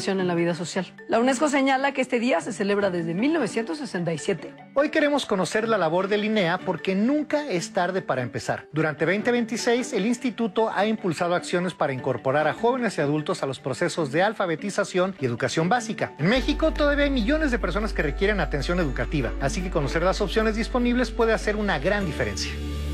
participación en la vida social. La UNESCO señala que este día se celebra desde 1967. Hoy queremos conocer la labor del INEA porque nunca es tarde para empezar. Durante 2026, el instituto ha impulsado acciones para incorporar a jóvenes y adultos a los procesos de alfabetización y educación básica. En México todavía hay millones de personas que requieren atención educativa, así que conocer las opciones disponibles puede hacer una gran diferencia.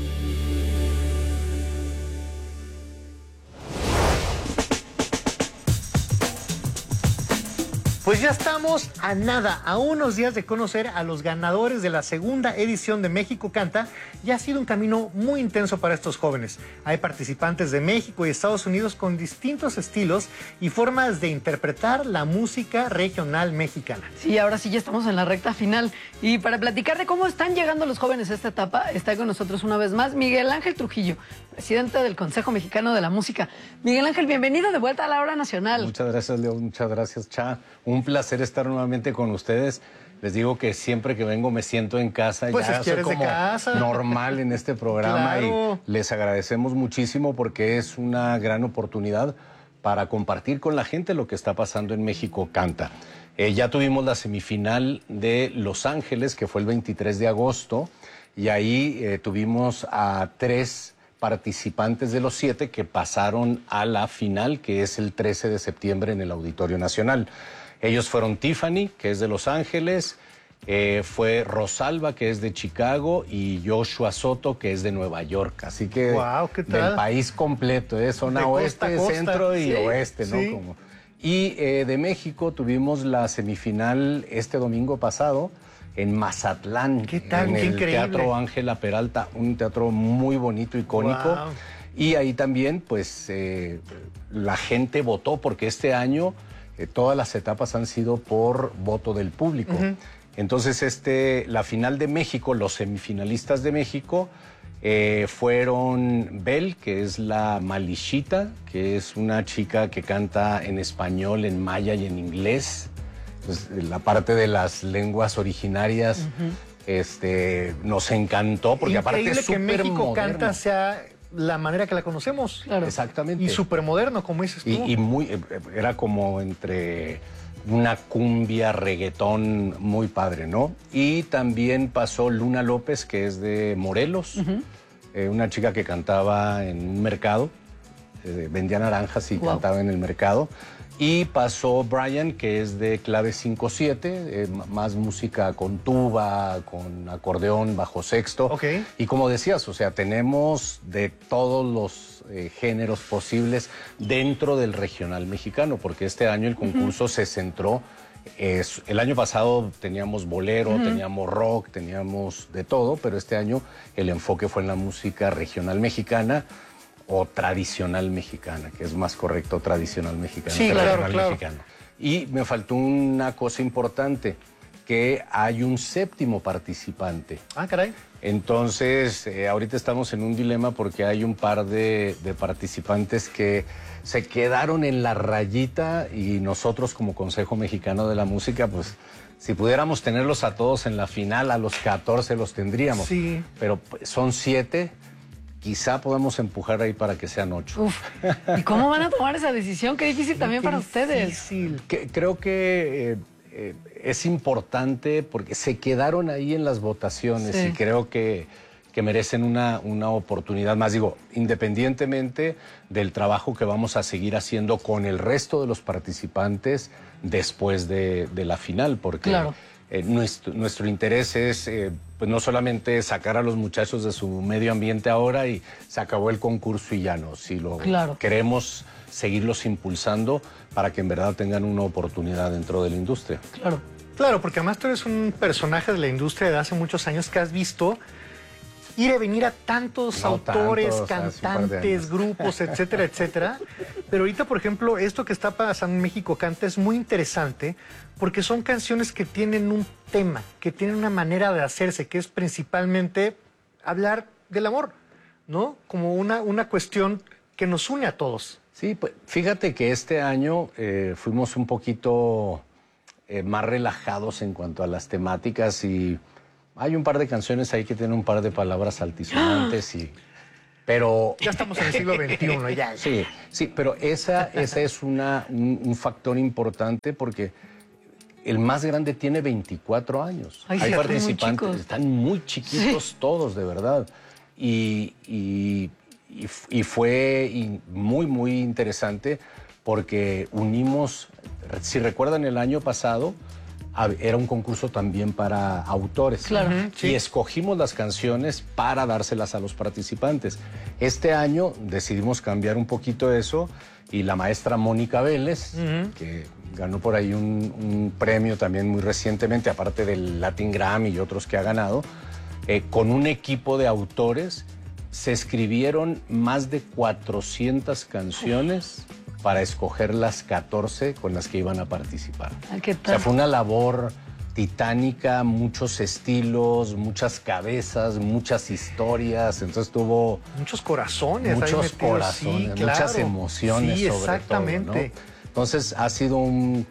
Pues ya estamos a nada, a unos días de conocer a los ganadores de la segunda edición de México Canta, y ha sido un camino muy intenso para estos jóvenes. Hay participantes de México y Estados Unidos con distintos estilos y formas de interpretar la música regional mexicana. Sí, ahora sí ya estamos en la recta final. Y para platicar de cómo están llegando los jóvenes a esta etapa, está con nosotros una vez más Miguel Ángel Trujillo, presidente del Consejo Mexicano de la Música. Miguel Ángel, bienvenido de vuelta a la Hora Nacional. Muchas gracias, Leo. Muchas gracias, Cha. Un placer estar nuevamente con ustedes. Les digo que siempre que vengo me siento en casa. Pues ya es que soy eres como de casa. normal en este programa. Claro. Y les agradecemos muchísimo porque es una gran oportunidad para compartir con la gente lo que está pasando en México Canta. Ya tuvimos la semifinal de Los Ángeles, que fue el 23 de agosto, y ahí tuvimos a 3 participantes de los 7 que pasaron a la final, que es el 13 de septiembre en el Auditorio Nacional. Ellos fueron Tiffany, que es de Los Ángeles, fue Rosalba, que es de Chicago, y Joshua Soto, que es de Nueva York. Así que wow, ¿qué tal? del país completo, zona de oeste, costa a costa. centro y sí, oeste, ¿no? Sí. Y de México tuvimos la semifinal este domingo pasado en Mazatlán. ¿Qué tal? En Qué el increíble. Teatro Ángela Peralta, un teatro muy bonito, icónico. Wow. Y ahí también, pues, la gente votó, porque este año todas las etapas han sido por voto del público. Entonces, la final de México, los semifinalistas de México, fueron Bel, que es la Malishita, que es una chica que canta en español, en maya y en inglés. Pues, la parte de las lenguas originarias nos encantó, porque aparte es que México súper Canta moderno. sea la manera que la conocemos. Claro. Exactamente. Y súper moderno, como dices tú. Y era como entre una cumbia, reggaetón muy padre, ¿no? Y también pasó Luna López, que es de Morelos, una chica que cantaba en un mercado, vendía naranjas y cantaba en el mercado. Y pasó Brian, que es de clave 5/7, más música con tuba, con acordeón, bajo sexto. Okay. Y como decías, o sea, tenemos de todos los géneros posibles dentro del regional mexicano, porque este año el concurso se centró. El año pasado teníamos bolero, teníamos rock, teníamos de todo, pero este año el enfoque fue en la música regional mexicana, o tradicional mexicana, que es más correcto, tradicional mexicana. Sí, que claro, regional claro. mexicano. Y me faltó una cosa importante, que hay un 7º participante. Ah, caray. Entonces, ahorita estamos en un dilema porque hay un par de participantes que se quedaron en la rayita, y nosotros como Consejo Mexicano de la Música, pues, si pudiéramos tenerlos a todos en la final, a los 14 los tendríamos. Sí. Pero pues, son 7. Quizá podamos empujar ahí para que sean 8. Uf. ¿Y cómo van a tomar esa decisión? Qué difícil también para ustedes. Difícil. Creo que es importante porque se quedaron ahí en las votaciones, Sí. y creo que merecen una oportunidad más. Digo, independientemente del trabajo que vamos a seguir haciendo con el resto de los participantes después de la final, porque Claro. nuestro interés es pues no solamente sacar a los muchachos de su medio ambiente ahora y se acabó el concurso y ya no, sino Claro. queremos seguirlos impulsando para que en verdad tengan una oportunidad dentro de la industria. Claro. Claro, porque además tú eres un personaje de la industria de hace muchos años que has visto ir y venir a tantos autores, tantos, hace un par de cantantes, años. grupos, etcétera, etcétera. Pero ahorita, por ejemplo, esto que está pasando en México Canta es muy interesante porque son canciones que tienen un tema, que tienen una manera de hacerse, que es principalmente hablar del amor, ¿no? Como una cuestión que nos une a todos. Sí, pues fíjate que este año fuimos un poquito más relajados en cuanto a las temáticas, y hay un par de canciones ahí que tienen un par de palabras altisonantes, Pero Ya estamos en el siglo XXI, ya. sí, pero esa es un factor importante porque el más grande tiene 24 años. Ay, Hay sí, participantes, muy chicos. están muy chiquitos todos, de verdad. Y fue muy, muy interesante porque unimos, si recuerdan el año pasado, era un concurso también para autores. Claro. Sí. Y escogimos las canciones para dárselas a los participantes. Este año decidimos cambiar un poquito eso y la maestra Mónica Vélez, que ganó por ahí un premio también muy recientemente, aparte del Latin Grammy y otros que ha ganado, con un equipo de autores se escribieron más de 400 canciones para escoger las 14 con las que iban a participar. ¿Qué O sea, tal? fue una labor titánica, muchos estilos, muchas cabezas, muchas historias. Entonces tuvo Muchos corazones. ahí muchos metidos. corazones, Sí, claro. muchas emociones Sí, sobre exactamente. todo, ¿no? Entonces ha sido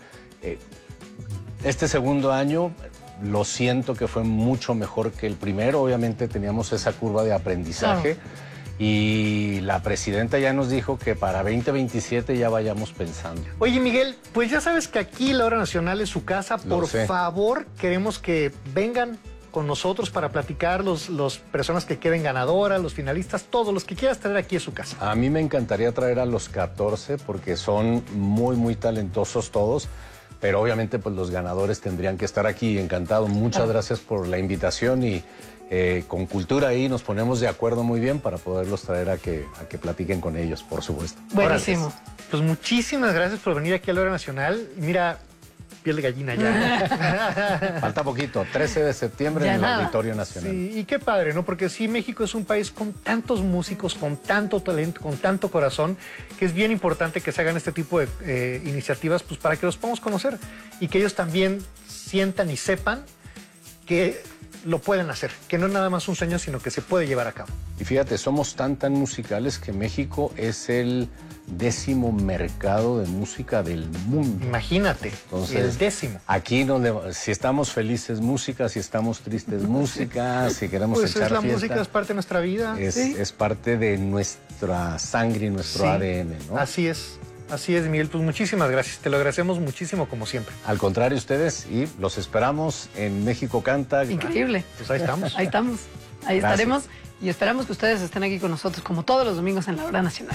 este segundo año lo siento que fue mucho mejor que el primero. Obviamente teníamos esa curva de aprendizaje. Claro. Y la presidenta ya nos dijo que para 2027 ya vayamos pensando. Oye, Miguel, pues ya sabes que aquí la Hora Nacional es su casa. Lo Por sé. favor, queremos que vengan con nosotros para platicar los personas que queden ganadoras, los finalistas, todos los que quieras traer aquí a su casa. A mí me encantaría traer a los 14 porque son muy, muy talentosos todos. Pero obviamente pues los ganadores tendrían que estar aquí. Encantado. Muchas gracias por la invitación y con Cultura ahí nos ponemos de acuerdo muy bien para poderlos traer a que platiquen con ellos, por supuesto. Buenísimo. Pues muchísimas gracias por venir aquí a la Hora Nacional. Y mira, piel de gallina ya. Falta poquito, 13 de septiembre Ya en el nada. Auditorio Nacional. Sí, y qué padre, ¿no? Porque sí, México es un país con tantos músicos, con tanto talento, con tanto corazón, que es bien importante que se hagan este tipo de iniciativas pues, para que los podamos conocer y que ellos también sientan y sepan que lo pueden hacer, que no es nada más un sueño, sino que se puede llevar a cabo. Y fíjate, somos tan musicales que México es el 10º mercado de música del mundo. Imagínate, Entonces, el 10º. Aquí si estamos felices, música, si estamos tristes, música, si queremos Pues echar es la fiesta, música, es parte de nuestra vida. Sí. es parte de nuestra sangre y nuestro Sí. ADN, ¿no? Así es, Miguel. Pues muchísimas gracias. Te lo agradecemos muchísimo, como siempre. Al contrario, ustedes, y los esperamos en México Canta. Increíble. Pues ahí estamos. Ahí estamos. Ahí Gracias. estaremos y esperamos que ustedes estén aquí con nosotros como todos los domingos en la Hora Nacional.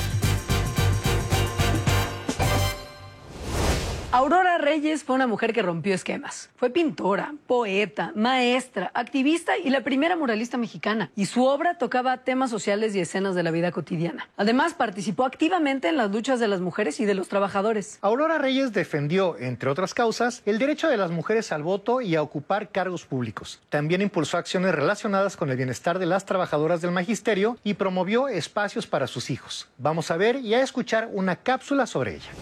Aurora Reyes fue una mujer que rompió esquemas. Fue pintora, poeta, maestra, activista y la primera muralista mexicana. Y su obra tocaba temas sociales y escenas de la vida cotidiana. Además, participó activamente en las luchas de las mujeres y de los trabajadores. Aurora Reyes defendió, entre otras causas, el derecho de las mujeres al voto y a ocupar cargos públicos. También impulsó acciones relacionadas con el bienestar de las trabajadoras del magisterio y promovió espacios para sus hijos. Vamos a ver y a escuchar una cápsula sobre ella.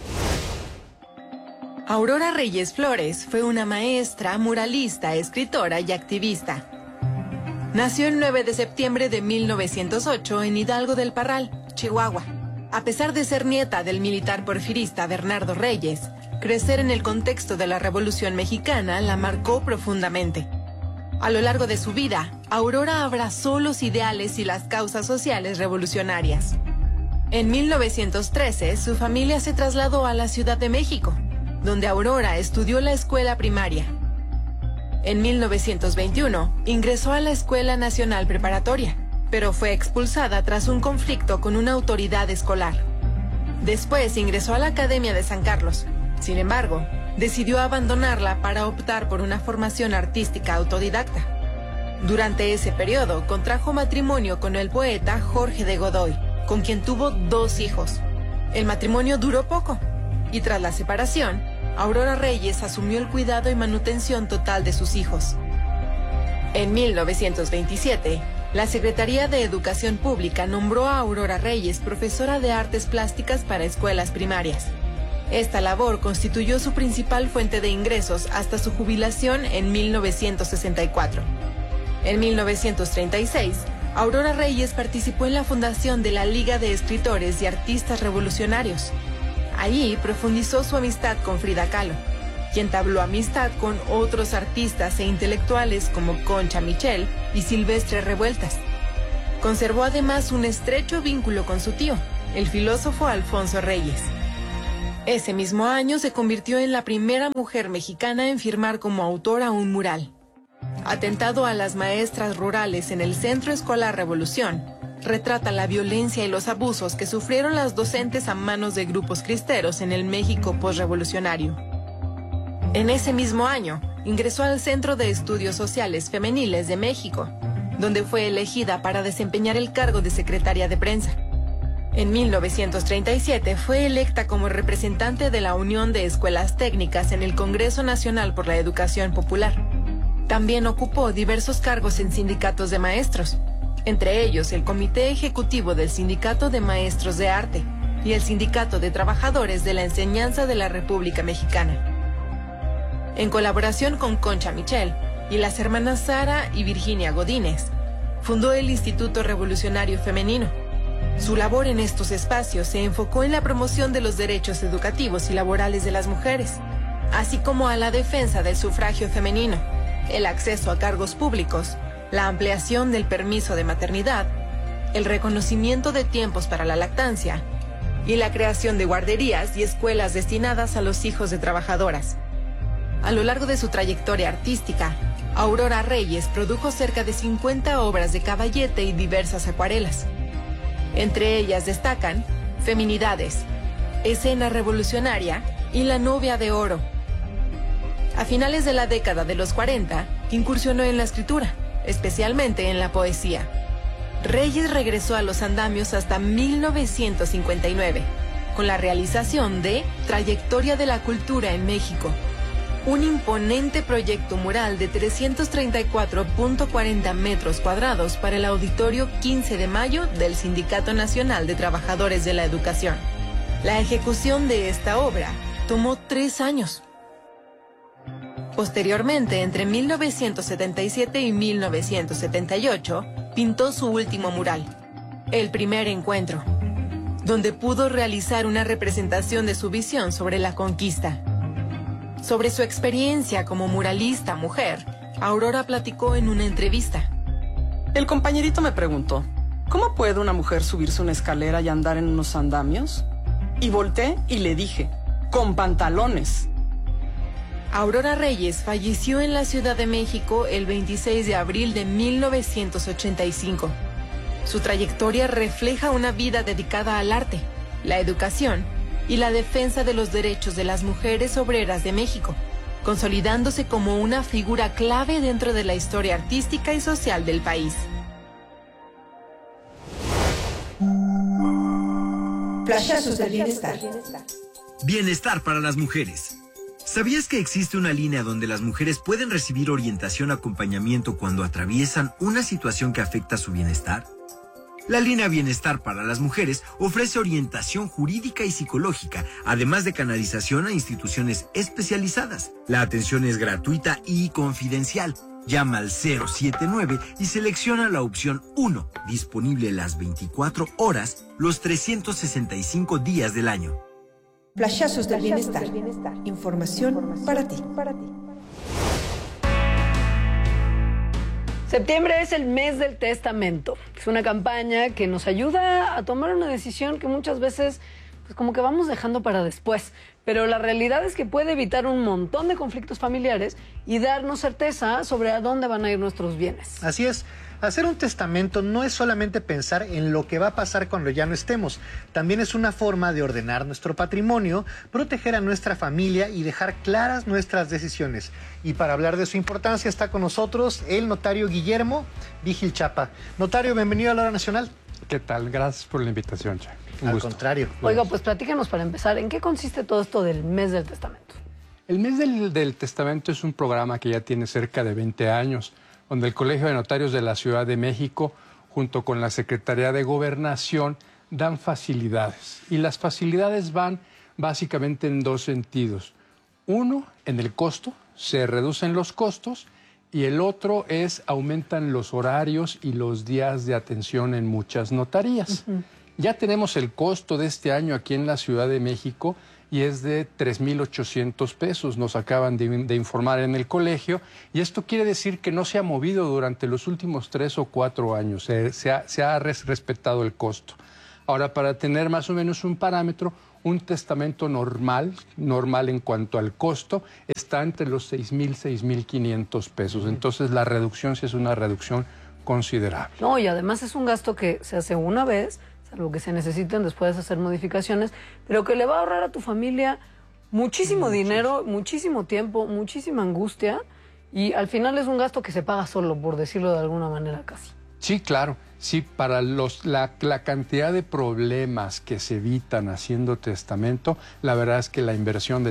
Aurora Reyes Flores fue una maestra, muralista, escritora y activista. Nació el 9 de septiembre de 1908 en Hidalgo del Parral, Chihuahua. A pesar de ser nieta del militar porfirista Bernardo Reyes, crecer en el contexto de la Revolución Mexicana la marcó profundamente. A lo largo de su vida, Aurora abrazó los ideales y las causas sociales revolucionarias. En 1913, su familia se trasladó a la Ciudad de México, donde Aurora estudió la escuela primaria. En 1921, ingresó a la Escuela Nacional Preparatoria, pero fue expulsada tras un conflicto con una autoridad escolar. Después ingresó a la Academia de San Carlos. Sin embargo, decidió abandonarla para optar por una formación artística autodidacta. Durante ese periodo, contrajo matrimonio con el poeta Jorge de Godoy, con quien tuvo 2 hijos. El matrimonio duró poco, y tras la separación, Aurora Reyes asumió el cuidado y manutención total de sus hijos. En 1927, la Secretaría de Educación Pública nombró a Aurora Reyes profesora de artes plásticas para escuelas primarias. Esta labor constituyó su principal fuente de ingresos hasta su jubilación en 1964. En 1936, Aurora Reyes participó en la fundación de la Liga de Escritores y Artistas Revolucionarios. Allí profundizó su amistad con Frida Kahlo, quien entabló amistad con otros artistas e intelectuales como Concha Michel y Silvestre Revueltas. Conservó además un estrecho vínculo con su tío, el filósofo Alfonso Reyes. Ese mismo año se convirtió en la primera mujer mexicana en firmar como autora un mural. Atentado a las maestras rurales en el Centro Escolar Revolución, retrata la violencia y los abusos que sufrieron las docentes a manos de grupos cristeros en el México posrevolucionario. En ese mismo año, ingresó al Centro de Estudios Sociales Femeniles de México, donde fue elegida para desempeñar el cargo de secretaria de prensa. En 1937 fue electa como representante de la Unión de Escuelas Técnicas en el Congreso Nacional por la Educación Popular. También ocupó diversos cargos en sindicatos de maestros, entre ellos el Comité Ejecutivo del Sindicato de Maestros de Arte y el Sindicato de Trabajadores de la Enseñanza de la República Mexicana. En colaboración con Concha Michel y las hermanas Sara y Virginia Godínez, fundó el Instituto Revolucionario Femenino. Su labor en estos espacios se enfocó en la promoción de los derechos educativos y laborales de las mujeres, así como a la defensa del sufragio femenino, el acceso a cargos públicos, la ampliación del permiso de maternidad, el reconocimiento de tiempos para la lactancia y la creación de guarderías y escuelas destinadas a los hijos de trabajadoras. A lo largo de su trayectoria artística, Aurora Reyes produjo cerca de 50 obras de caballete y diversas acuarelas. Entre ellas destacan Feminidades, Escena Revolucionaria y La Novia de Oro. A finales de la década de los 40, incursionó en la escritura, especialmente en la poesía. Reyes regresó a los andamios hasta 1959, con la realización de Trayectoria de la Cultura en México, un imponente proyecto mural de 334.40 metros cuadrados para el Auditorio 15 de Mayo del Sindicato Nacional de Trabajadores de la Educación. La ejecución de esta obra tomó 3 años. Posteriormente, entre 1977 y 1978, pintó su último mural, El Primer Encuentro, donde pudo realizar una representación de su visión sobre la conquista. Sobre su experiencia como muralista mujer, Aurora platicó en una entrevista. El compañerito me preguntó, ¿cómo puede una mujer subirse una escalera y andar en unos andamios? Y volteé y le dije, con pantalones. Aurora Reyes falleció en la Ciudad de México el 26 de abril de 1985. Su trayectoria refleja una vida dedicada al arte, la educación y la defensa de los derechos de las mujeres obreras de México, consolidándose como una figura clave dentro de la historia artística y social del país. Flashazos del bienestar. Bienestar para las mujeres. ¿Sabías que existe una línea donde las mujeres pueden recibir orientación o acompañamiento cuando atraviesan una situación que afecta su bienestar? La línea Bienestar para las Mujeres ofrece orientación jurídica y psicológica, además de canalización a instituciones especializadas. La atención es gratuita y confidencial. Llama al 079 y selecciona la opción 1, disponible las 24 horas, los 365 días del año. Flashazos del bienestar. Información para ti. Septiembre es el mes del testamento. Es una campaña que nos ayuda a tomar una decisión que muchas veces, pues como que vamos dejando para después. Pero la realidad es que puede evitar un montón de conflictos familiares y darnos certeza sobre a dónde van a ir nuestros bienes. Así es. Hacer un testamento no es solamente pensar en lo que va a pasar cuando ya no estemos. También es una forma de ordenar nuestro patrimonio, proteger a nuestra familia y dejar claras nuestras decisiones. Y para hablar de su importancia está con nosotros el notario Guillermo Vigil Chapa. Notario, bienvenido a la Hora Nacional. ¿Qué tal? Gracias por la invitación, Che. Al contrario. Oiga, pues platícanos para empezar, ¿en qué consiste todo esto del mes del testamento? El mes del testamento es un programa que ya tiene cerca de 20 años, donde el Colegio de Notarios de la Ciudad de México, junto con la Secretaría de Gobernación, dan facilidades. Y las facilidades van básicamente en 2 sentidos. Uno, en el costo, se reducen los costos, y el otro es aumentan los horarios y los días de atención en muchas notarías. Ya tenemos el costo de este año aquí en la Ciudad de México y es de 3,800 pesos, nos acaban de informar en el colegio, y esto quiere decir que no se ha movido durante los últimos 3 o 4 años, se ha respetado el costo. Ahora, para tener más o menos un parámetro, un testamento normal en cuanto al costo, está entre los 6,000 y 6,500 pesos. Entonces, la reducción sí es una reducción considerable. No, y además es un gasto que se hace una vez, salvo que se necesiten después hacer modificaciones, pero que le va a ahorrar a tu familia muchísimo dinero, muchísimo tiempo, muchísima angustia, y al final es un gasto que se paga solo, por decirlo de alguna manera casi. Sí, claro. Sí, para la cantidad de problemas que se evitan haciendo testamento, la verdad es que la inversión de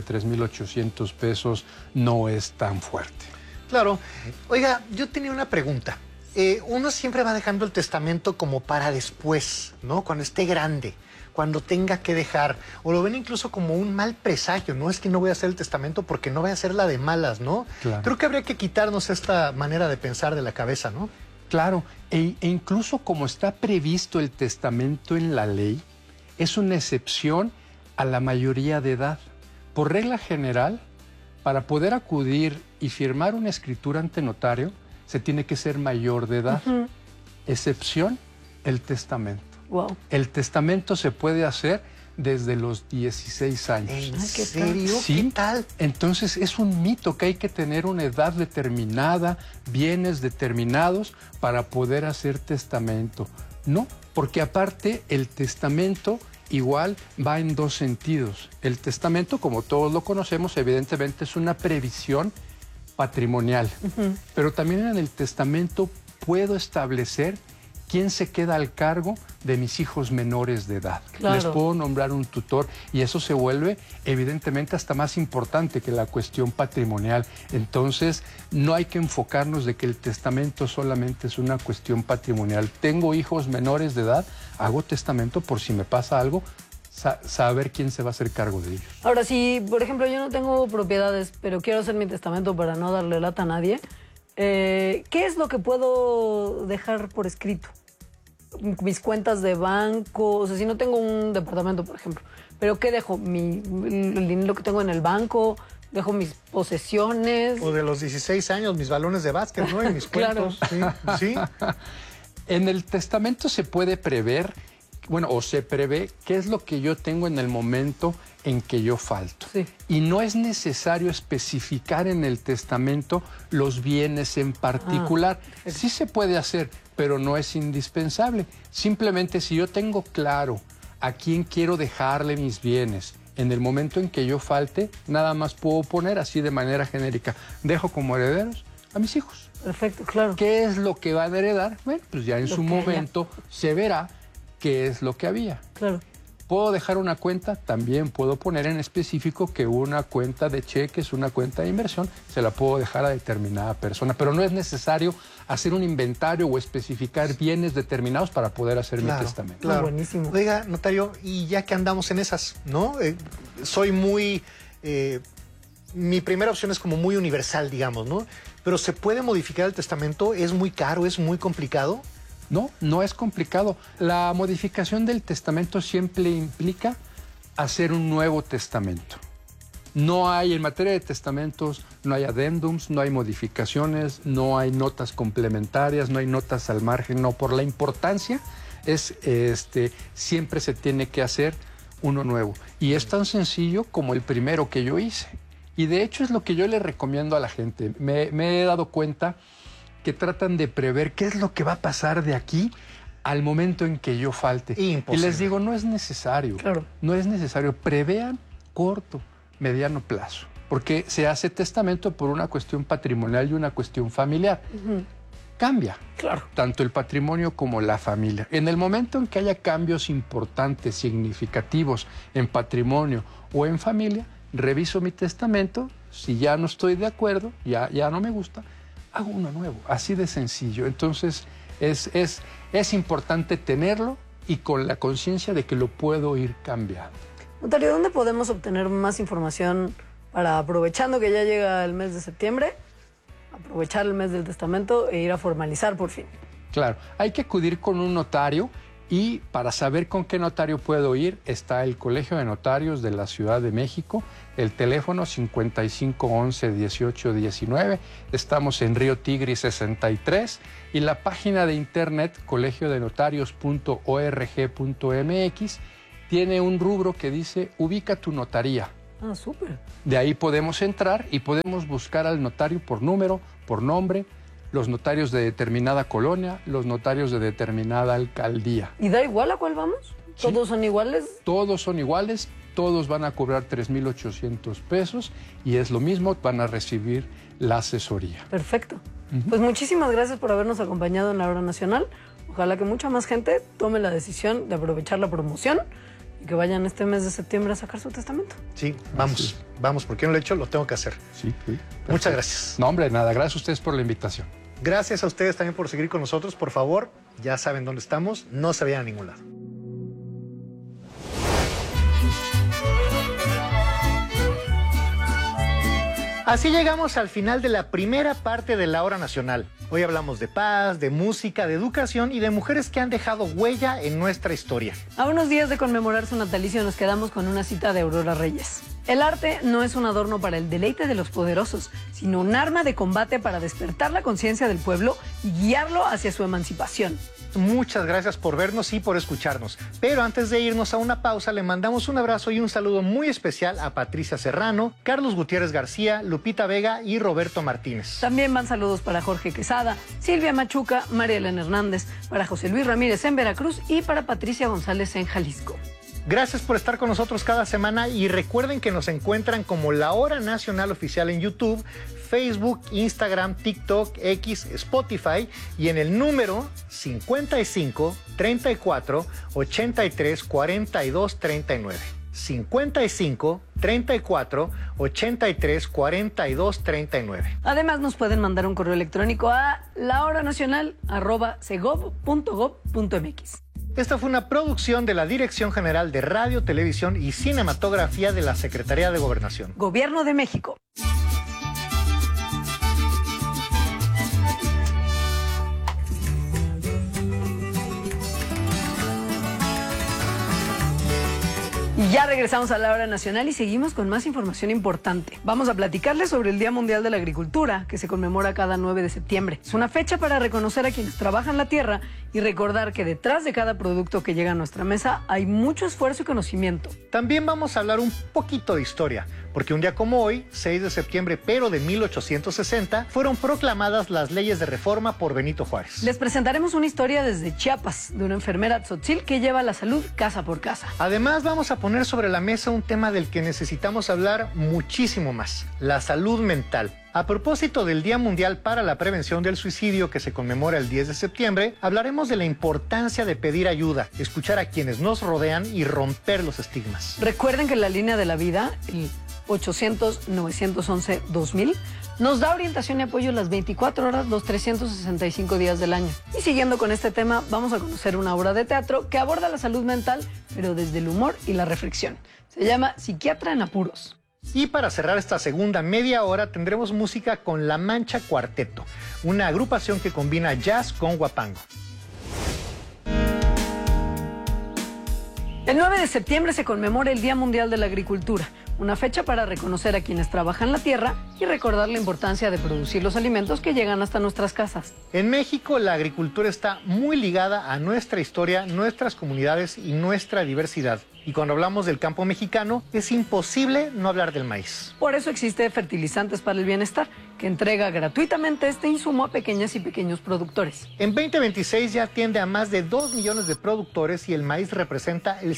3,800 pesos no es tan fuerte. Claro. Oiga, yo tenía una pregunta. Uno siempre va dejando el testamento como para después, ¿no? Cuando esté grande, cuando tenga que dejar, o lo ven incluso como un mal presagio, ¿no? Es que no voy a hacer el testamento porque no voy a hacer la de malas, ¿no? Claro. Creo que habría que quitarnos esta manera de pensar de la cabeza, ¿no? Claro, e incluso como está previsto el testamento en la ley, es una excepción a la mayoría de edad. Por regla general, para poder acudir y firmar una escritura ante notario, se tiene que ser mayor de edad. Excepción, el testamento. Wow. El testamento se puede hacer desde los 16 años. ¿En serio? Sí. ¿Qué tal? Entonces es un mito que hay que tener una edad determinada, bienes determinados para poder hacer testamento. No, porque aparte el testamento igual va en dos sentidos. El testamento, como todos lo conocemos, evidentemente es una previsión patrimonial. Pero también en el testamento puedo establecer quién se queda al cargo de mis hijos menores de edad. Claro. Les puedo nombrar un tutor y eso se vuelve evidentemente hasta más importante que la cuestión patrimonial. Entonces, no hay que enfocarnos de que el testamento solamente es una cuestión patrimonial. Tengo hijos menores de edad, hago testamento por si me pasa algo, saber quién se va a hacer cargo de ellos. Ahora, si, por ejemplo, yo no tengo propiedades, pero quiero hacer mi testamento para no darle lata a nadie, ¿qué es lo que puedo dejar por escrito? Mis cuentas de banco, o sea, si no tengo un departamento, por ejemplo, ¿pero qué dejo? El dinero que tengo en el banco, dejo mis posesiones. O de los 16 años, mis balones de básquet, ¿no? Y mis cuentos. Claro. Sí. En el testamento se puede prever, bueno, o se prevé qué es lo que yo tengo en el momento en que yo falto. Sí. Y no es necesario especificar en el testamento los bienes en particular. Sí se puede hacer, pero no es indispensable. Simplemente si yo tengo claro a quién quiero dejarle mis bienes en el momento en que yo falte, nada más puedo poner así de manera genérica, dejo como herederos a mis hijos. Perfecto, claro. ¿Qué es lo que van a heredar? Bueno, pues ya en su momento se verá qué es lo que había. Claro. ¿Puedo dejar una cuenta? También puedo poner en específico que una cuenta de cheques, una cuenta de inversión, se la puedo dejar a determinada persona. Pero no es necesario hacer un inventario o especificar bienes determinados para poder hacer mi testamento. Claro. Buenísimo. Oiga, notario, y ya que andamos en esas, ¿no? Soy muy... mi primera opción es como muy universal, digamos, ¿no? Pero ¿se puede modificar el testamento? ¿Es muy caro? ¿Es muy complicado? No, no es complicado. La modificación del testamento siempre implica hacer un nuevo testamento. No hay, en materia de testamentos, no hay adendums, no hay modificaciones, no hay notas complementarias, no hay notas al margen, no. Por la importancia, siempre se tiene que hacer uno nuevo. Y es tan sencillo como el primero que yo hice. Y de hecho es lo que yo le recomiendo a la gente. Me he dado cuenta que tratan de prever qué es lo que va a pasar de aquí al momento en que yo falte. Imposible. Y les digo, no es necesario. Claro. No es necesario. Prevean corto, mediano plazo. Porque se hace testamento por una cuestión patrimonial y una cuestión familiar. Cambia. Claro. Tanto el patrimonio como la familia. En el momento en que haya cambios importantes, significativos en patrimonio o en familia, reviso mi testamento. Si ya no estoy de acuerdo, ya no me gusta, hago uno nuevo, así de sencillo. Entonces, es importante tenerlo y con la conciencia de que lo puedo ir cambiando. Notario, ¿dónde podemos obtener más información para, aprovechando que ya llega el mes de septiembre, aprovechar el mes del testamento e ir a formalizar por fin? Claro, hay que acudir con un notario Y para saber con qué notario puedo ir, está el Colegio de Notarios de la Ciudad de México, el teléfono 5511-1819, estamos en Río Tigris 63, y la página de internet colegiodenotarios.org.mx tiene un rubro que dice ubica tu notaría. Ah, súper. De ahí podemos entrar y podemos buscar al notario por número, por nombre, los notarios de determinada colonia, los notarios de determinada alcaldía. ¿Y da igual a cuál vamos? Sí. ¿Todos son iguales? Todos son iguales, todos van a cobrar 3,800 pesos y es lo mismo, van a recibir la asesoría. Perfecto. Pues muchísimas gracias por habernos acompañado en la Hora Nacional. Ojalá que mucha más gente tome la decisión de aprovechar la promoción y que vayan este mes de septiembre a sacar su testamento. Sí, vamos, porque no lo he hecho, lo tengo que hacer. Sí. Muchas gracias. No, hombre, nada, gracias a ustedes por la invitación. Gracias a ustedes también por seguir con nosotros. Por favor, ya saben dónde estamos, no se vayan a ningún lado. Así llegamos al final de la primera parte de la Hora Nacional. Hoy hablamos de paz, de música, de educación y de mujeres que han dejado huella en nuestra historia. A unos días de conmemorar su natalicio nos quedamos con una cita de Aurora Reyes. El arte no es un adorno para el deleite de los poderosos, sino un arma de combate para despertar la conciencia del pueblo y guiarlo hacia su emancipación. Muchas gracias por vernos y por escucharnos. Pero antes de irnos a una pausa, le mandamos un abrazo y un saludo muy especial a Patricia Serrano, Carlos Gutiérrez García, Lupita Vega y Roberto Martínez. También van saludos para Jorge Quesada, Silvia Machuca, María Elena Hernández, para José Luis Ramírez en Veracruz y para Patricia González en Jalisco. Gracias por estar con nosotros cada semana y recuerden que nos encuentran como La Hora Nacional Oficial en YouTube, Facebook, Instagram, TikTok, X, Spotify y en el número 55 34 83 42 39. 55 34 83 42 39. Además nos pueden mandar un correo electrónico a lahoranacional@segov.gov.mx. Esta fue una producción de la Dirección General de Radio, Televisión y Cinematografía de la Secretaría de Gobernación. Gobierno de México. Y ya regresamos a la Hora Nacional y seguimos con más información importante. Vamos a platicarles sobre el Día Mundial de la Agricultura, que se conmemora cada 9 de septiembre. Es una fecha para reconocer a quienes trabajan la tierra y recordar que detrás de cada producto que llega a nuestra mesa hay mucho esfuerzo y conocimiento. También vamos a hablar un poquito de historia, porque un día como hoy, 6 de septiembre, pero de 1860, fueron proclamadas las leyes de reforma por Benito Juárez. Les presentaremos una historia desde Chiapas, de una enfermera tzotzil que lleva la salud casa por casa. Además, vamos a poner sobre la mesa un tema del que necesitamos hablar muchísimo más: la salud mental. A propósito del Día Mundial para la Prevención del Suicidio, que se conmemora el 10 de septiembre, hablaremos de la importancia de pedir ayuda, escuchar a quienes nos rodean y romper los estigmas. Recuerden que la línea de la vida, el 800-911-2000, nos da orientación y apoyo las 24 horas, los 365 días del año. Y siguiendo con este tema, vamos a conocer una obra de teatro que aborda la salud mental, pero desde el humor y la reflexión. Se llama Psiquiatra en Apuros. Y para cerrar esta segunda media hora tendremos música con La Mancha Cuarteto, una agrupación que combina jazz con huapango. El 9 de septiembre se conmemora el Día Mundial de la Agricultura, una fecha para reconocer a quienes trabajan la tierra y recordar la importancia de producir los alimentos que llegan hasta nuestras casas. En México, la agricultura está muy ligada a nuestra historia, nuestras comunidades y nuestra diversidad. Y cuando hablamos del campo mexicano, es imposible no hablar del maíz. Por eso existe Fertilizantes para el Bienestar, que entrega gratuitamente este insumo a pequeñas y pequeños productores. En 2026 ya atiende a más de 2 millones de productores y el maíz representa el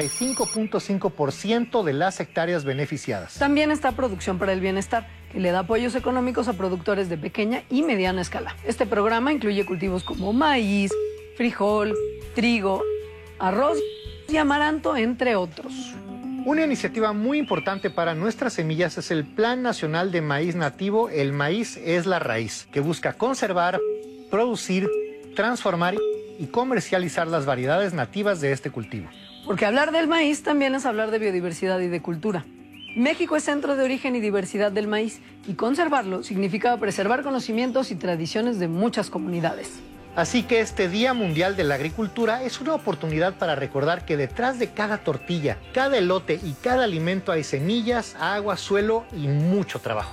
75.5% de las hectáreas beneficiadas. También está Producción para el Bienestar, que le da apoyos económicos a productores de pequeña y mediana escala. Este programa incluye cultivos como maíz, frijol, trigo, arroz y amaranto, entre otros. Una iniciativa muy importante para nuestras semillas es el Plan Nacional de Maíz Nativo, El Maíz es la Raíz, que busca conservar, producir, transformar y comercializar las variedades nativas de este cultivo. Porque hablar del maíz también es hablar de biodiversidad y de cultura. México es centro de origen y diversidad del maíz, y conservarlo significa preservar conocimientos y tradiciones de muchas comunidades. Así que este Día Mundial de la Agricultura es una oportunidad para recordar que detrás de cada tortilla, cada elote y cada alimento hay semillas, agua, suelo y mucho trabajo.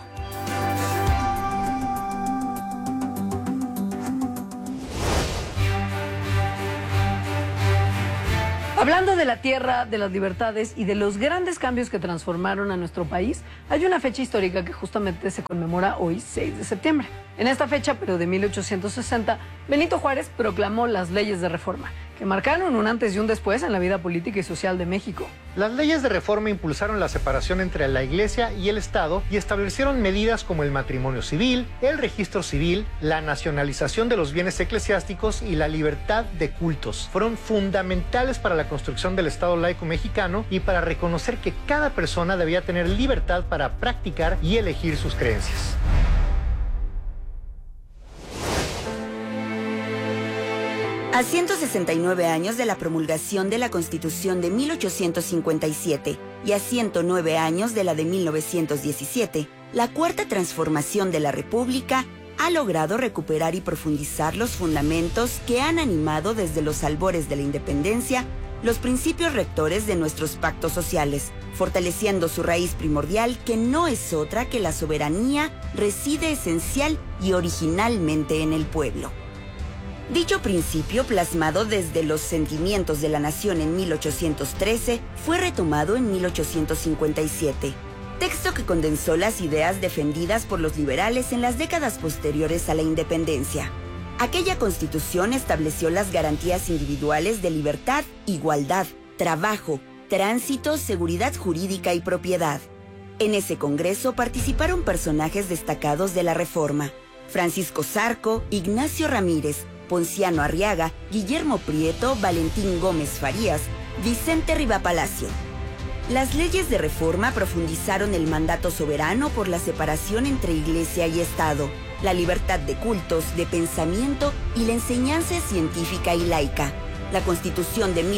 Hablando de la tierra, de las libertades y de los grandes cambios que transformaron a nuestro país, hay una fecha histórica que justamente se conmemora hoy, 6 de septiembre. En esta fecha, pero de 1860, Benito Juárez proclamó las leyes de reforma, que marcaron un antes y un después en la vida política y social de México. Las leyes de reforma impulsaron la separación entre la Iglesia y el Estado y establecieron medidas como el matrimonio civil, el registro civil, la nacionalización de los bienes eclesiásticos y la libertad de cultos. Fueron fundamentales para la construcción del Estado laico mexicano y para reconocer que cada persona debía tener libertad para practicar y elegir sus creencias. A 169 años de la promulgación de la Constitución de 1857 y a 109 años de la de 1917, la Cuarta Transformación de la República ha logrado recuperar y profundizar los fundamentos que han animado desde los albores de la independencia los principios rectores de nuestros pactos sociales, fortaleciendo su raíz primordial que no es otra que la soberanía reside esencial y originalmente en el pueblo. Dicho principio, plasmado desde los sentimientos de la nación en 1813, fue retomado en 1857, texto que condensó las ideas defendidas por los liberales en las décadas posteriores a la independencia. Aquella constitución estableció las garantías individuales de libertad, igualdad, trabajo, tránsito, seguridad jurídica y propiedad. En ese congreso participaron personajes destacados de la Reforma: Francisco Zarco, Ignacio Ramírez, Ponciano Arriaga, Guillermo Prieto, Valentín Gómez Farías, Vicente Rivapalacio. Las leyes de reforma profundizaron el mandato soberano por la separación entre Iglesia y Estado, la libertad de cultos, de pensamiento y la enseñanza científica y laica. La Constitución de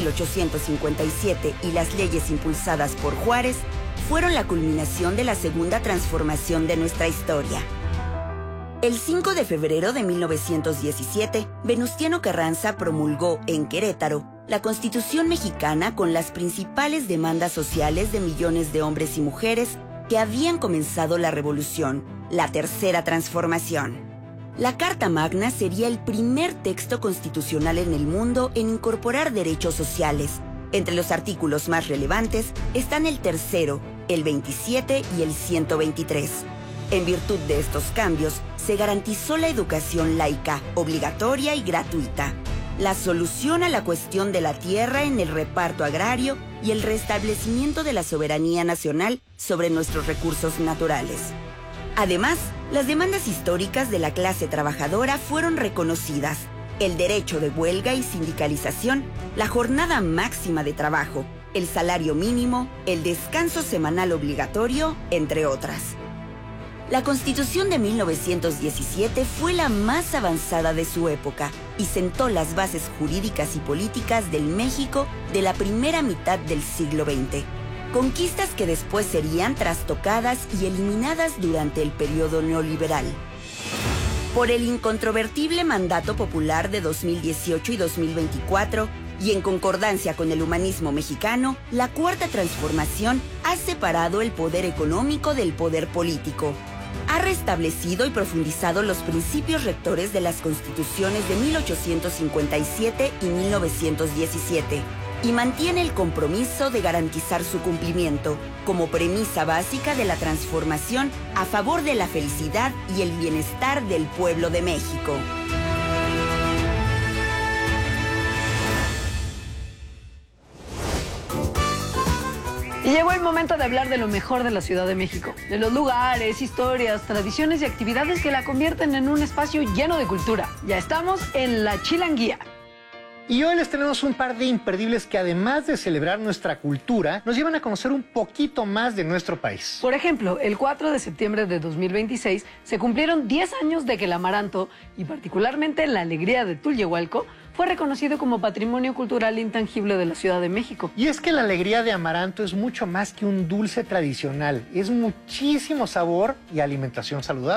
1857 y las leyes impulsadas por Juárez fueron la culminación de la segunda transformación de nuestra historia. El 5 de febrero de 1917, Venustiano Carranza promulgó en Querétaro la Constitución mexicana con las principales demandas sociales de millones de hombres y mujeres que habían comenzado la revolución, la Tercera Transformación. La Carta Magna sería el primer texto constitucional en el mundo en incorporar derechos sociales. Entre los artículos más relevantes están el 3º, el 27 y el 123. En virtud de estos cambios, se garantizó la educación laica, obligatoria y gratuita, la solución a la cuestión de la tierra en el reparto agrario y el restablecimiento de la soberanía nacional sobre nuestros recursos naturales. Además, las demandas históricas de la clase trabajadora fueron reconocidas: el derecho de huelga y sindicalización, la jornada máxima de trabajo, el salario mínimo, el descanso semanal obligatorio, entre otras. La Constitución de 1917 fue la más avanzada de su época y sentó las bases jurídicas y políticas del México de la primera mitad del siglo XX. Conquistas que después serían trastocadas y eliminadas durante el periodo neoliberal. Por el incontrovertible mandato popular de 2018 y 2024, y en concordancia con el humanismo mexicano, la Cuarta Transformación ha separado el poder económico del poder político. Ha restablecido y profundizado los principios rectores de las constituciones de 1857 y 1917 y mantiene el compromiso de garantizar su cumplimiento como premisa básica de la transformación a favor de la felicidad y el bienestar del pueblo de México. Y llegó el momento de hablar de lo mejor de la Ciudad de México, de los lugares, historias, tradiciones y actividades que la convierten en un espacio lleno de cultura. Ya estamos en La Chilanguía. Y hoy les tenemos un par de imperdibles que, además de celebrar nuestra cultura, nos llevan a conocer un poquito más de nuestro país. Por ejemplo, el 4 de septiembre de 2026 se cumplieron 10 años de que el amaranto, y particularmente la alegría de Tulyehualco, fue reconocido como Patrimonio Cultural Intangible de la Ciudad de México. Y es que la alegría de amaranto es mucho más que un dulce tradicional, es muchísimo sabor y alimentación saludable.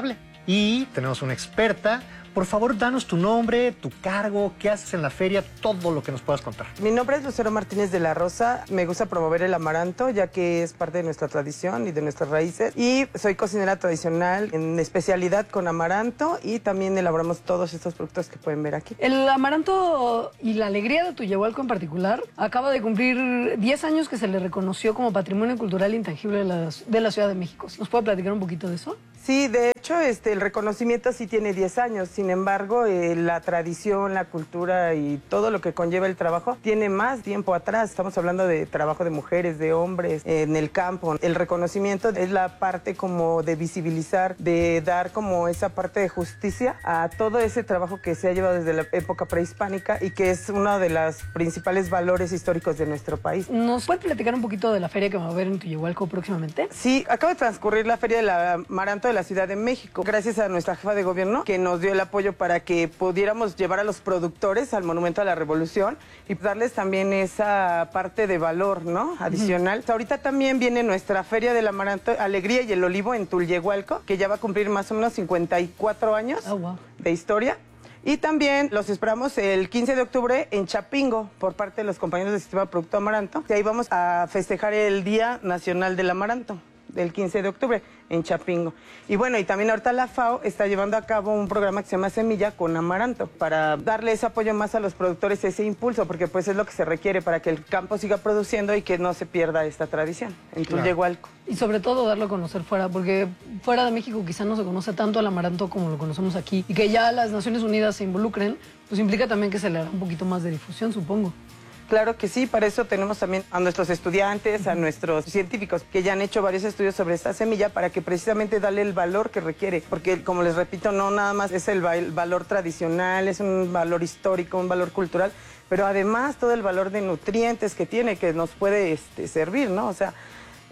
y tenemos una experta. Por favor, danos tu nombre, tu cargo, qué haces en la feria, todo lo que nos puedas contar. Mi nombre es Lucero Martínez de la Rosa. Me gusta promover el amaranto, ya que es parte de nuestra tradición y de nuestras raíces. Y soy cocinera tradicional en especialidad con amaranto y también elaboramos todos estos productos que pueden ver aquí. El amaranto y la alegría de Tuyehualco en particular acaba de cumplir 10 años que se le reconoció como Patrimonio Cultural Intangible de la Ciudad de México. ¿Nos puede platicar un poquito de eso? Sí, de hecho, el reconocimiento sí tiene 10 años. Sin embargo, la tradición, la cultura y todo lo que conlleva el trabajo tiene más tiempo atrás. Estamos hablando de trabajo de mujeres, de hombres, en el campo. El reconocimiento es la parte como de visibilizar, de dar como esa parte de justicia a todo ese trabajo que se ha llevado desde la época prehispánica y que es uno de los principales valores históricos de nuestro país. ¿Nos puede platicar un poquito de la feria que va a haber en Tuyehualco próximamente? Sí, acaba de transcurrir la Feria del Amaranto de la Ciudad de México, gracias a nuestra jefa de gobierno que nos dio el apoyo para que pudiéramos llevar a los productores al Monumento a la Revolución y darles también esa parte de valor, ¿no? Adicional. Ahorita también viene nuestra Feria del Amaranto, Alegría y el Olivo en Tuyehualco, que ya va a cumplir más o menos 54 años de historia. Y también los esperamos el 15 de octubre en Chapingo por parte de los compañeros del Sistema Producto Amaranto. Y ahí vamos a festejar el Día Nacional del Amaranto, del 15 de octubre en Chapingo. Y bueno, y también ahorita la FAO está llevando a cabo un programa que se llama Semilla con Amaranto para darle ese apoyo más a los productores, ese impulso, porque pues es lo que se requiere para que el campo siga produciendo y que no se pierda esta tradición en Tuyehualco. Y sobre todo darlo a conocer fuera, porque fuera de México quizá no se conoce tanto al amaranto como lo conocemos aquí. Y que ya las Naciones Unidas se involucren, pues implica también que se le hará un poquito más de difusión, supongo. Claro que sí, para eso tenemos también a nuestros estudiantes, a nuestros científicos que ya han hecho varios estudios sobre esta semilla para que precisamente darle el valor que requiere, porque como les repito, no nada más es el valor tradicional, es un valor histórico, un valor cultural, pero además todo el valor de nutrientes que tiene, que nos puede servir, ¿no? O sea,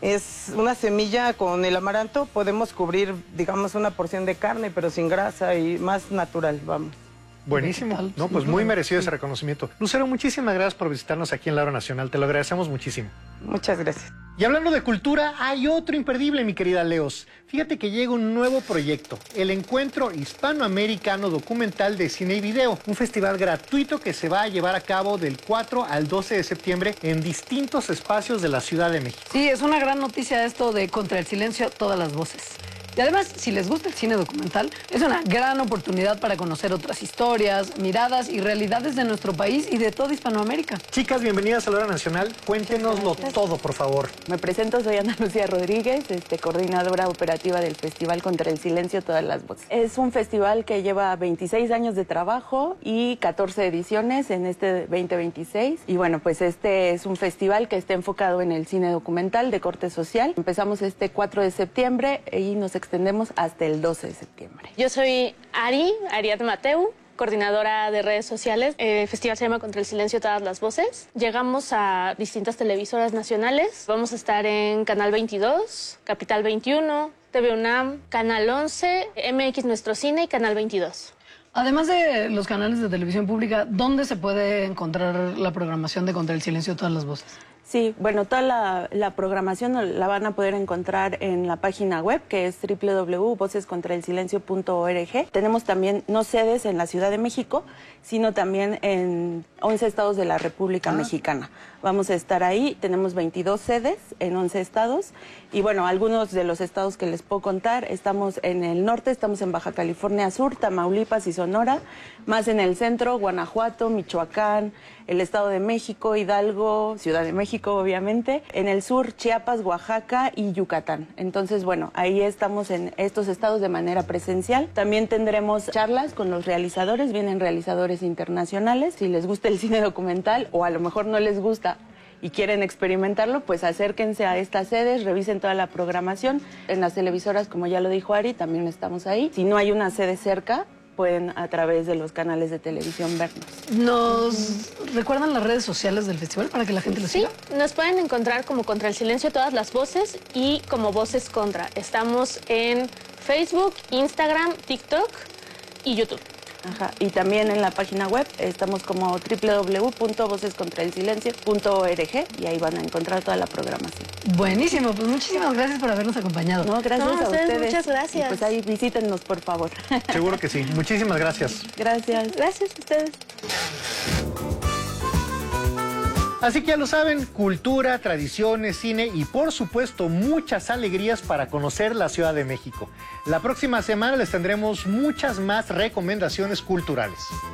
es una semilla con el amaranto, podemos cubrir, digamos, una porción de carne, pero sin grasa y más natural, vamos. Buenísimo. No, pues muy merecido ese reconocimiento. Lucero, muchísimas gracias por visitarnos aquí en la Hora Nacional. Te lo agradecemos muchísimo. Muchas gracias. Y hablando de cultura, hay otro imperdible, mi querida Leos. Fíjate que llega un nuevo proyecto, el Encuentro Hispanoamericano Documental de Cine y Video, un festival gratuito que se va a llevar a cabo del 4 al 12 de septiembre en distintos espacios de la Ciudad de México. Sí, es una gran noticia esto de Contra el Silencio, todas las voces. Y además, si les gusta el cine documental, es una gran oportunidad para conocer otras historias, miradas y realidades de nuestro país y de toda Hispanoamérica. Chicas, bienvenidas a la Hora Nacional. Cuéntenoslo todo, por favor. Me presento, soy Ana Lucía Rodríguez, coordinadora operativa del Festival Contra el Silencio, todas las voces. Es un festival que lleva 26 años de trabajo y 14 ediciones en este 2026. Y bueno, pues este es un festival que está enfocado en el cine documental de corte social. Empezamos este 4 de septiembre y nos extendemos hasta el 12 de septiembre. Yo soy Ariadna Mateu, coordinadora de redes sociales. El festival se llama Contra el Silencio, todas las voces. Llegamos a distintas televisoras nacionales. Vamos a estar en Canal 22, Capital 21, TV UNAM, Canal 11, MX Nuestro Cine y Canal 22. Además de los canales de televisión pública, ¿dónde se puede encontrar la programación de Contra el Silencio, todas las voces? Sí, bueno, toda la programación la van a poder encontrar en la página web, que es www.vocescontraelsilencio.org. Tenemos también no sedes en la Ciudad de México, sino también en 11 estados de la República Mexicana. Vamos a estar ahí, tenemos 22 sedes en 11 estados. Y bueno, algunos de los estados que les puedo contar, estamos en el norte, estamos en Baja California Sur, Tamaulipas y Sonora, más en el centro, Guanajuato, Michoacán, el Estado de México, Hidalgo, Ciudad de México, obviamente. En el sur, Chiapas, Oaxaca y Yucatán. Entonces, bueno, ahí estamos en estos estados de manera presencial. También tendremos charlas con los realizadores, vienen realizadores internacionales. Si les gusta el cine documental o a lo mejor no les gusta y quieren experimentarlo, pues acérquense a estas sedes, revisen toda la programación. En las televisoras, como ya lo dijo Ari, también estamos ahí. Si no hay una sede cerca, pueden a través de los canales de televisión vernos. ¿Nos recuerdan las redes sociales del festival para que la gente lo siga? Sí, nos pueden encontrar como Contra el Silencio, todas las voces y como Voces Contra. Estamos en Facebook, Instagram, TikTok y YouTube. Ajá. Y también en la página web estamos como www.vocescontraelsilencio.org y ahí van a encontrar toda la programación. Buenísimo, pues muchísimas gracias por habernos acompañado. No, gracias a ustedes. Muchas gracias. Y pues ahí visítennos, por favor. Seguro que sí. Muchísimas gracias. Gracias. Gracias a ustedes. Así que ya lo saben, cultura, tradiciones, cine y por supuesto muchas alegrías para conocer la Ciudad de México. La próxima semana les tendremos muchas más recomendaciones culturales.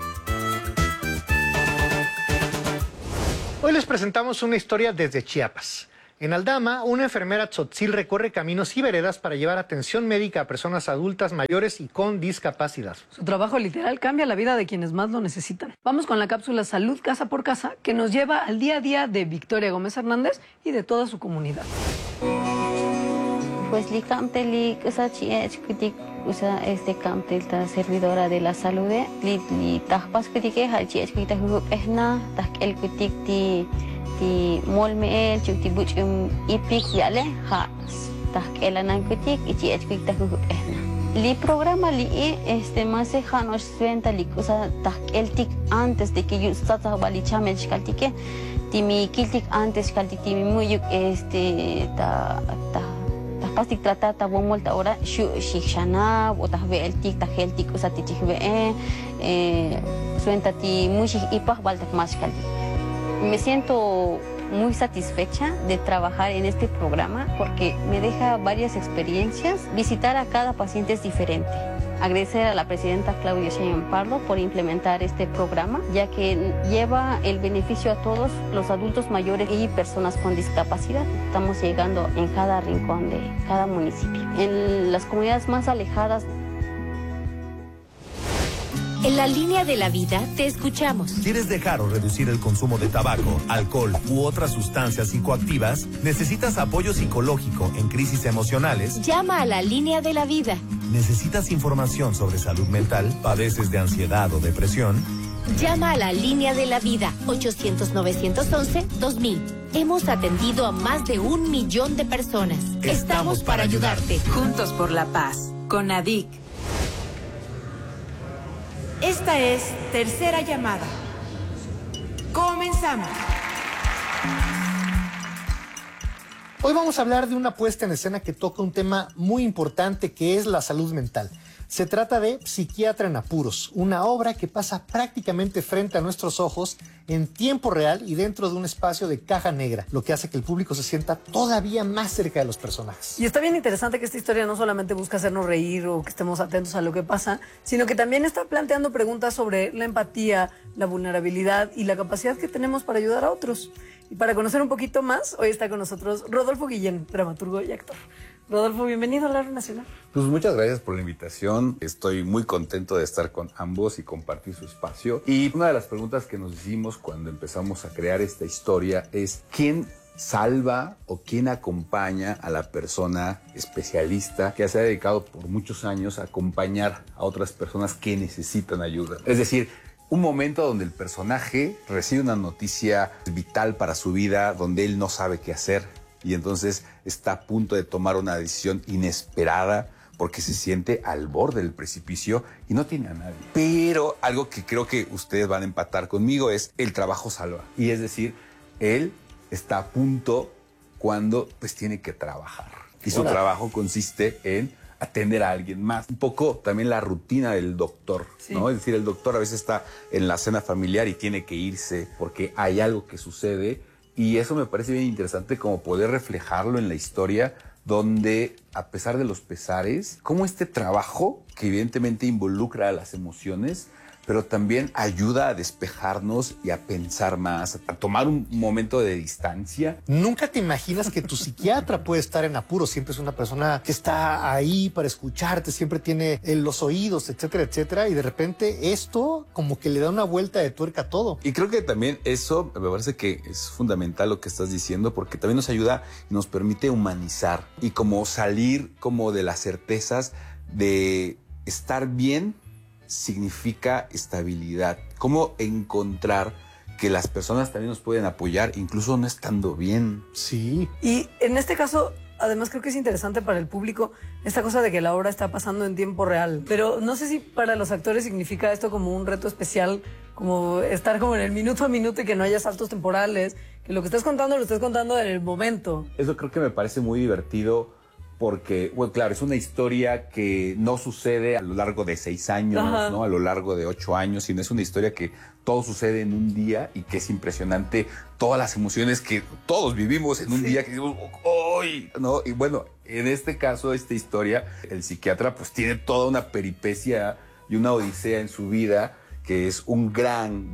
Hoy les presentamos una historia desde Chiapas. En Aldama, una enfermera tzotzil recorre caminos y veredas para llevar atención médica a personas adultas mayores y con discapacidad. Su trabajo literal cambia la vida de quienes más lo necesitan. Vamos con la cápsula Salud Casa por Casa, que nos lleva al día a día de Victoria Gómez Hernández y de toda su comunidad. Pues li camteli camtel ta servidora de la salud li tahpas kutike hal chi kita ehna tak el kutik ti molmeel chukti buchum ipik yale ha tak elanan kutik ichi kita ehna li programa li más hanos suenta li tak el tik antes de que yo stata bali chamel kaltike timi kiltik antes kaltik timi muyuk ta pasti trata ta bomolta ahora shikshana o ta ve el tik ta gel tik usati chikve suenta ti mushi ipah baltak maskal. Me siento muy satisfecha de trabajar en este programa porque me deja varias experiencias. Visitar a cada paciente es diferente. Agradecer a la presidenta Claudia Sheinbaum Pardo por implementar este programa, ya que lleva el beneficio a todos los adultos mayores y personas con discapacidad. Estamos llegando en cada rincón de cada municipio. En las comunidades más alejadas. En la línea de la vida te escuchamos. ¿Quieres dejar o reducir el consumo de tabaco, alcohol u otras sustancias psicoactivas? ¿Necesitas apoyo psicológico en crisis emocionales? Llama a la línea de la vida. ¿Necesitas información sobre salud mental? ¿Padeces de ansiedad o depresión? Llama a la línea de la vida 800-911-2000. Hemos atendido a más de 1 millón de personas. Estamos para ayudarte. Juntos por la paz. Con ADIC. Esta es Tercera Llamada. Comenzamos. Hoy vamos a hablar de una puesta en escena que toca un tema muy importante que es la salud mental. Se trata de Psiquiatra en Apuros, una obra que pasa prácticamente frente a nuestros ojos en tiempo real y dentro de un espacio de caja negra, lo que hace que el público se sienta todavía más cerca de los personajes. Y está bien interesante que esta historia no solamente busca hacernos reír o que estemos atentos a lo que pasa, sino que también está planteando preguntas sobre la empatía, la vulnerabilidad y la capacidad que tenemos para ayudar a otros. Y para conocer un poquito más, hoy está con nosotros Rodolfo Guillén, dramaturgo y actor. Rodolfo, bienvenido a la Red Nacional. Pues muchas gracias por la invitación. Estoy muy contento de estar con ambos y compartir su espacio. Y una de las preguntas que nos hicimos cuando empezamos a crear esta historia es ¿quién salva o quién acompaña a la persona especialista que se ha dedicado por muchos años a acompañar a otras personas que necesitan ayuda? Es decir, un momento donde el personaje recibe una noticia vital para su vida, donde él no sabe qué hacer y entonces está a punto de tomar una decisión inesperada porque se siente al borde del precipicio y no tiene a nadie. Pero algo que creo que ustedes van a empatar conmigo es el trabajo salva. Y es decir, él está a punto cuando pues tiene que trabajar. Y su trabajo consiste en atender a alguien más. Un poco también la rutina del doctor, ¿no? Es decir, el doctor a veces está en la cena familiar y tiene que irse porque hay algo que sucede. Y eso me parece bien interesante como poder reflejarlo en la historia donde, a pesar de los pesares, como este trabajo, que evidentemente involucra a las emociones, pero también ayuda a despejarnos y a pensar más, a tomar un momento de distancia. Nunca te imaginas que tu psiquiatra puede estar en apuros. Siempre es una persona que está ahí para escucharte, siempre tiene los oídos, etcétera, etcétera. Y de repente esto como que le da una vuelta de tuerca a todo. Y creo que también eso me parece que es fundamental lo que estás diciendo, porque también nos ayuda y nos permite humanizar y como salir como de las certezas de estar bien significa estabilidad. Cómo encontrar que las personas también nos pueden apoyar incluso no estando bien. Sí. Y en este caso, además creo que es interesante para el público esta cosa de que la obra está pasando en tiempo real. Pero no sé si para los actores significa esto como un reto especial, como estar como en el minuto a minuto y que no haya saltos temporales, que lo que estás contando lo estés contando en el momento. Eso creo que me parece muy divertido porque, bueno, claro, es una historia que no sucede a lo largo de 6 años, ¿no? A lo largo de 8 años, sino es una historia que todo sucede en un día y que es impresionante todas las emociones que todos vivimos en un día que decimos, ¡ay! ¿No? Y bueno, en este caso, esta historia, el psiquiatra pues tiene toda una peripecia y una odisea en su vida que es un gran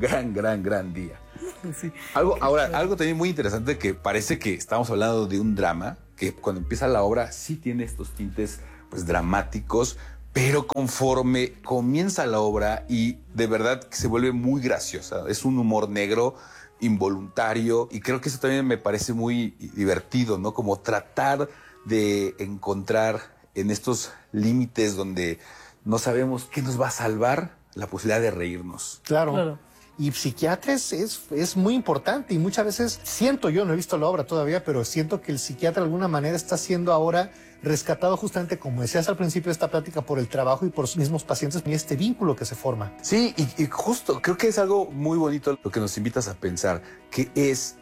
día. Sí. Algo también muy interesante que parece que estamos hablando de un drama, que cuando empieza la obra sí tiene estos tintes pues dramáticos, pero conforme comienza la obra y de verdad que se vuelve muy graciosa, es un humor negro involuntario y creo que eso también me parece muy divertido, ¿no? Como tratar de encontrar en estos límites donde no sabemos qué nos va a salvar, la posibilidad de reírnos. Claro. Y psiquiatra es muy importante y muchas veces siento, yo no he visto la obra todavía, pero siento que el psiquiatra de alguna manera está siendo ahora rescatado justamente, como decías al principio de esta plática, por el trabajo y por sus mismos pacientes y este vínculo que se forma. Sí, y justo creo que es algo muy bonito lo que nos invitas a pensar, que es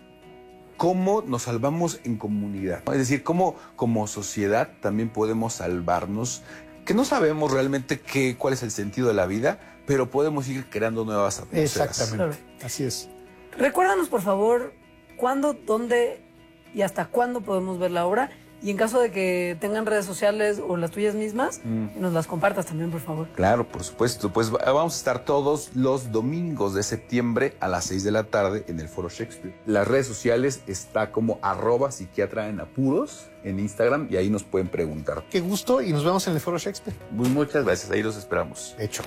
cómo nos salvamos en comunidad, ¿no? Es decir, cómo como sociedad también podemos salvarnos, que no sabemos realmente cuál es el sentido de la vida, pero podemos ir creando nuevas atmósferas. Exactamente, así es. Recuérdanos, por favor, cuándo, dónde y hasta cuándo podemos ver la obra. Y en caso de que tengan redes sociales o las tuyas mismas, nos las compartas también, por favor. Claro, por supuesto. Pues vamos a estar todos los domingos de septiembre a las 6 de la tarde en el Foro Shakespeare. Las redes sociales está como @psiquiatraenapuros en Instagram y ahí nos pueden preguntar. Qué gusto y nos vemos en el Foro Shakespeare. Muchas gracias, ahí los esperamos. Hecho.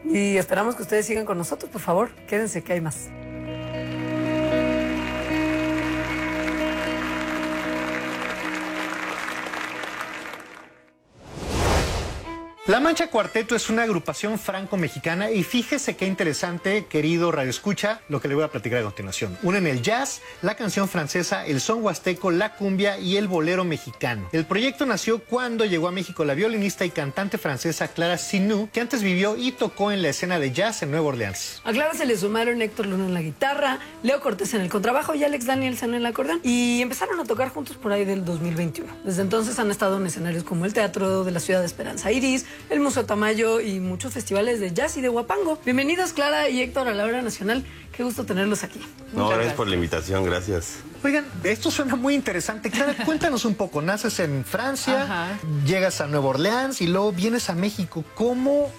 Y esperamos que ustedes sigan con nosotros, por favor. Quédense que hay más. La Mancha Cuarteto es una agrupación franco-mexicana y fíjese qué interesante, querido radioescucha, lo que le voy a platicar a continuación. Unen el jazz, la canción francesa, el son huasteco, la cumbia y el bolero mexicano. El proyecto nació cuando llegó a México la violinista y cantante francesa Clara Sinou, que antes vivió y tocó en la escena de jazz en Nueva Orleans. A Clara se le sumaron Héctor Luna en la guitarra, Leo Cortés en el contrabajo y Alex Danielson en el acordeón. Y empezaron a tocar juntos por ahí del 2021. Desde entonces han estado en escenarios como el Teatro de la Ciudad de Esperanza Iris, el Museo Tamayo y muchos festivales de jazz y de huapango. Bienvenidos, Clara y Héctor, a la Hora Nacional. Qué gusto tenerlos aquí. No, gracias por la invitación, gracias. Oigan, esto suena muy interesante. Clara, cuéntanos un poco. Naces en Francia, llegas a Nueva Orleans y luego vienes a México. ¿Cómo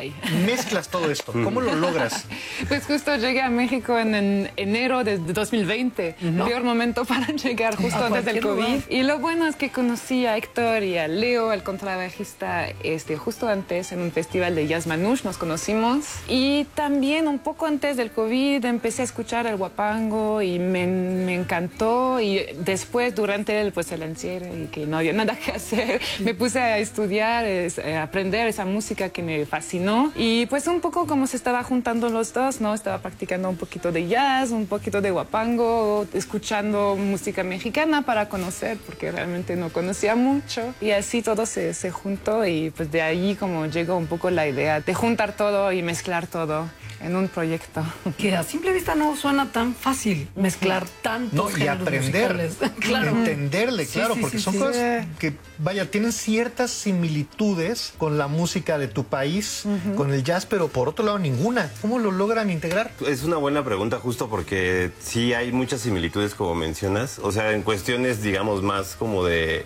mezclas todo esto? ¿Cómo lo logras? Pues justo llegué a México en enero de 2020. Peor momento para llegar, justo antes del COVID. Y lo bueno es que conocí a Héctor y a Leo, el contrabajista, justo antes en un festival de Jazz Manouche nos conocimos. Y también un poco antes del COVID empecé a escuchar el huapango y me encantó. Y después, durante el encierro y que no había nada que hacer, me puse a estudiar, a aprender esa música que me fascinó. Y pues un poco como se estaba juntando los dos, ¿no? Estaba practicando un poquito de jazz, un poquito de huapango, escuchando música mexicana para conocer, porque realmente no conocía mucho. Y así todo se juntó y pues de ahí como llegó un poco la idea de juntar todo y mezclar todo en un proyecto. Que a simple vista no suena tan fácil mezclar tantos géneros musicales. Claro. Entenderle, claro, porque son cosas que, vaya, tienen ciertas similitudes con la música de tu país, con el jazz, pero por otro lado ninguna. ¿Cómo lo logran integrar? Es una buena pregunta justo porque sí hay muchas similitudes como mencionas. O sea, en cuestiones, digamos, más como de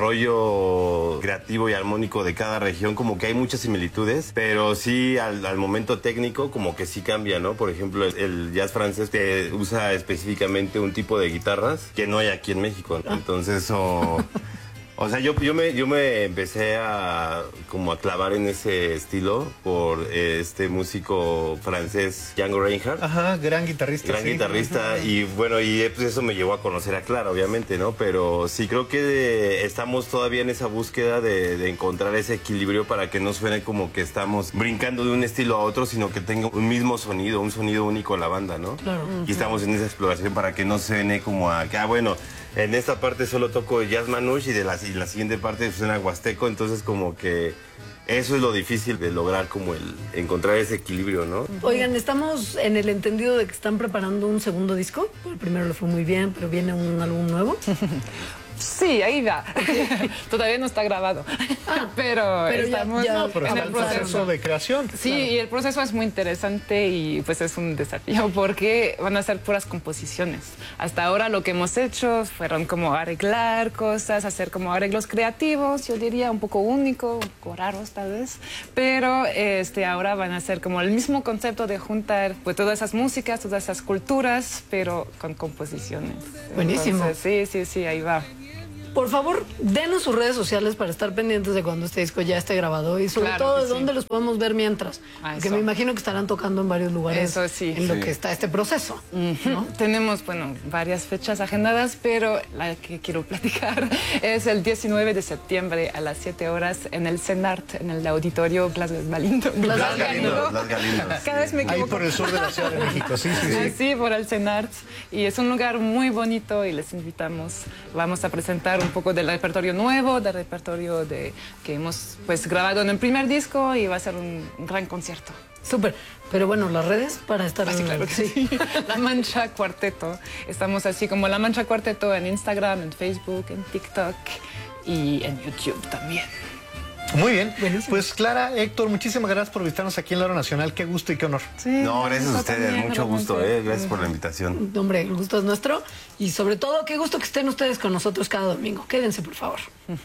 desarrollo creativo y armónico de cada región, como que hay muchas similitudes, pero sí al momento técnico como que sí cambia, ¿no? Por ejemplo, el jazz francés que usa específicamente un tipo de guitarras que no hay aquí en México, ¿no? Entonces o sea, yo me empecé a clavar en ese estilo por este músico francés Django Reinhardt. Ajá, gran guitarrista. Gran guitarrista. Y bueno, pues eso me llevó a conocer a Clara, obviamente, ¿no? Pero sí creo que estamos todavía en esa búsqueda de encontrar ese equilibrio para que no suene como que estamos brincando de un estilo a otro, sino que tenga un mismo sonido, un sonido único a la banda, ¿no? Claro. Y estamos en esa exploración para que no suene como a que, bueno, en esta parte solo toco jazz manouche y la siguiente parte suena huasteco, entonces como que eso es lo difícil de lograr, como el encontrar ese equilibrio, ¿no? Oigan, estamos en el entendido de que están preparando un segundo disco. El primero le fue muy bien, pero viene un álbum nuevo. Sí, ahí va. Todavía no está grabado, pero estamos en el proceso de creación. Sí, claro. Y el proceso es muy interesante y pues es un desafío porque van a ser puras composiciones. Hasta ahora lo que hemos hecho fueron como arreglar cosas, hacer como arreglos creativos, yo diría un poco único, un poco raros tal vez, pero ahora van a ser como el mismo concepto de juntar pues todas esas músicas, todas esas culturas, pero con composiciones. Buenísimo. Entonces, sí, ahí va. Por favor, denos sus redes sociales para estar pendientes de cuando este disco ya esté grabado y sobre todo de dónde los podemos ver mientras. Porque me imagino que estarán tocando en varios lugares en lo que está este proceso. ¿No? Tenemos, varias fechas agendadas, pero la que quiero platicar es el 19 de septiembre a las 7 horas en el CENART, en el auditorio Blas Galindo. Blas Galindo. Cada vez me equivoco. Ahí por el sur de la Ciudad de México, sí. Sí, por el CENART. Y es un lugar muy bonito y les invitamos. Vamos a presentar un poco del repertorio nuevo, del repertorio que hemos grabado en el primer disco y va a ser un gran concierto. Súper. Pero bueno, las redes para estar... Sí, claro que sí. La Mancha Cuarteto. Estamos así como La Mancha Cuarteto en Instagram, en Facebook, en TikTok y en YouTube también. Muy bien. Buenísimo. Pues Clara, Héctor, muchísimas gracias por visitarnos aquí en la Hora Nacional. Qué gusto y qué honor. Sí, no, gracias a ustedes. Mucho gusto. Gracias por la invitación. Hombre, el gusto es nuestro. Y sobre todo, qué gusto que estén ustedes con nosotros cada domingo. Quédense, por favor.